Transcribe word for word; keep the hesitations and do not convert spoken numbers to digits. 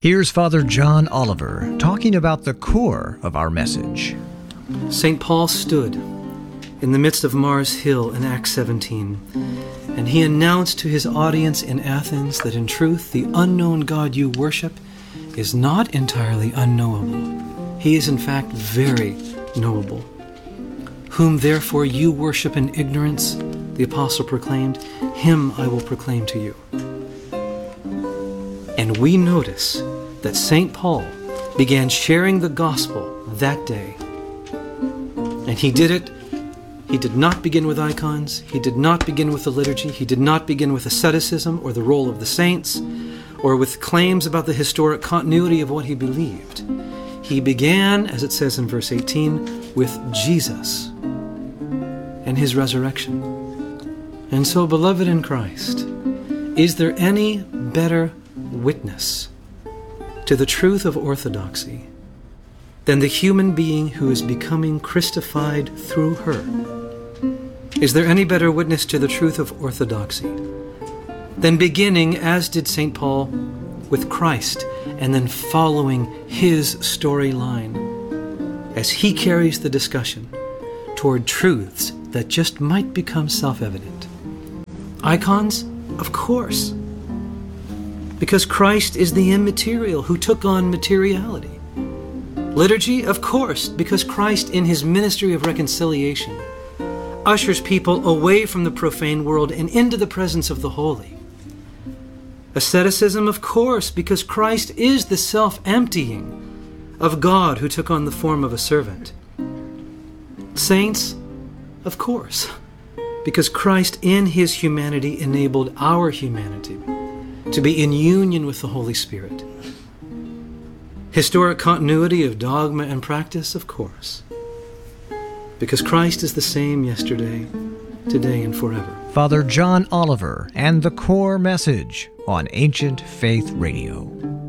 Here's Father John Oliver talking about the core of our message. Saint Paul stood in the midst of Mars Hill in Acts seventeen, and he announced to his audience in Athens that in truth the unknown God you worship is not entirely unknowable. He is in fact very knowable. Whom therefore you worship in ignorance, the apostle proclaimed, him I will proclaim to you. And we notice that Saint Paul began sharing the gospel that day. And he did it. He did not begin with icons. He did not begin with the liturgy. He did not begin with asceticism or the role of the saints or with claims about the historic continuity of what he believed. He began, as it says in verse eighteen, with Jesus and his resurrection. And so, beloved in Christ, is there any better witness to the truth of orthodoxy than the human being who is becoming Christified through her? Is there any better witness to the truth of orthodoxy than beginning, as did Saint Paul, with Christ and then following his storyline as he carries the discussion toward truths that just might become self-evident? Icons? Of course. Because Christ is the immaterial who took on materiality. Liturgy? Of course, because Christ in his ministry of reconciliation ushers people away from the profane world and into the presence of the holy. Asceticism? Of course, because Christ is the self-emptying of God who took on the form of a servant. Saints? Of course, because Christ in his humanity enabled our humanity to be in union with the Holy Spirit. Historic continuity of dogma and practice? Of course, because Christ is the same yesterday, today, and forever. Father John Oliver and the Core Message on Ancient Faith Radio.